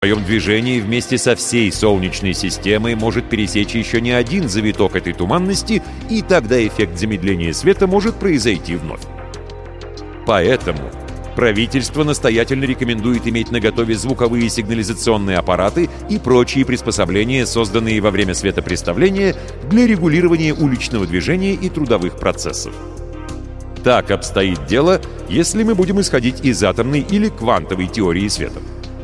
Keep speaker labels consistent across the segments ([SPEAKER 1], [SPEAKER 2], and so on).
[SPEAKER 1] В своем движении вместе со всей Солнечной системой может пересечь еще не один завиток этой туманности, и тогда эффект замедления света может произойти вновь. Поэтому правительство настоятельно рекомендует иметь наготове звуковые сигнализационные аппараты и прочие приспособления, созданные во время светопреставления для регулирования уличного движения и трудовых процессов. Так обстоит дело, если мы будем исходить из атомной или квантовой теории света.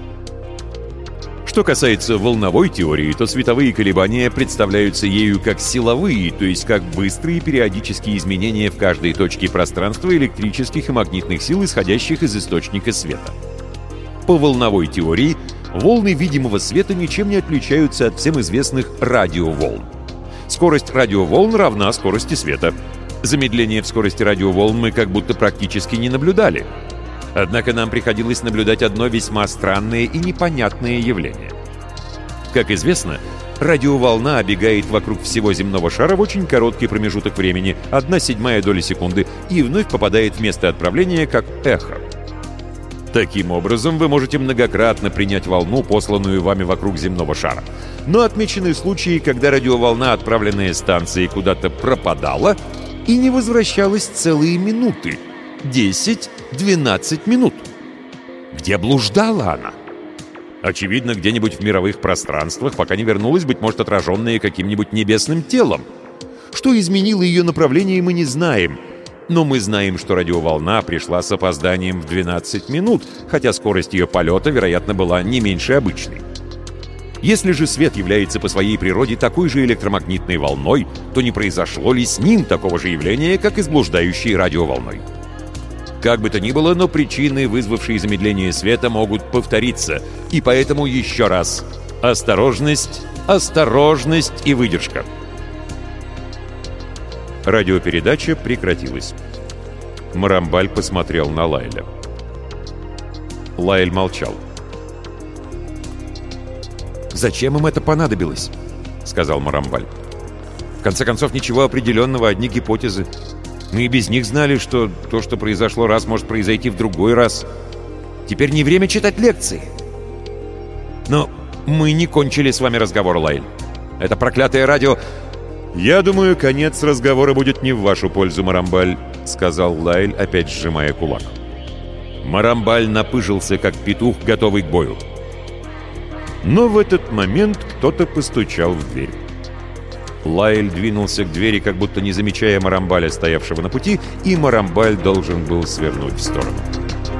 [SPEAKER 1] Что касается волновой теории, то световые колебания представляются ею как силовые, то есть как быстрые периодические изменения в каждой точке пространства электрических и магнитных сил, исходящих из источника света. По волновой теории, волны видимого света ничем не отличаются от всем известных радиоволн. Скорость радиоволн равна скорости света. Замедление в скорости радиоволн мы как будто практически не наблюдали. Однако нам приходилось наблюдать одно весьма странное и непонятное явление. Как известно, радиоволна обегает вокруг всего земного шара в очень короткий промежуток времени, 1/7 доли секунды, и вновь попадает в место отправления как эхо. Таким образом, вы можете многократно принять волну, посланную вами вокруг земного шара. Но отмечены случаи, когда радиоволна, отправленная станцией, куда-то пропадала и не возвращалась целые минуты. 10-12 минут. Где блуждала она? Очевидно, где-нибудь в мировых пространствах, пока не вернулась, быть может, отраженная каким-нибудь небесным телом. Что изменило ее направление, мы не знаем. Но мы знаем, что радиоволна пришла с опозданием в 12 минут, хотя скорость ее полета, вероятно, была не меньше обычной. Если же свет является по своей природе такой же электромагнитной волной, то не произошло ли с ним такого же явления, как и с блуждающей радиоволной? Как бы то ни было, но причины, вызвавшие замедление света, могут повториться. И поэтому еще раз: осторожность, осторожность и выдержка. Радиопередача прекратилась. Марамбаль посмотрел на Лайля. Лайль молчал. «Зачем им это понадобилось?» — сказал Марамбаль. «В конце концов, ничего определенного, одни гипотезы. Мы и без них знали, что то, что произошло раз, может произойти в другой раз. Теперь не время читать лекции». «Но мы не кончили с вами разговор, Лайль. Это проклятое радио...» «Я думаю, конец разговора будет не в вашу пользу, Марамбаль», — сказал Лайль, опять сжимая кулак. Марамбаль напыжился, как петух, готовый к бою. Но в этот момент кто-то постучал в дверь. Лайль двинулся к двери, как будто не замечая Марамбаля, стоявшего на пути, и Марамбаль должен был свернуть в сторону.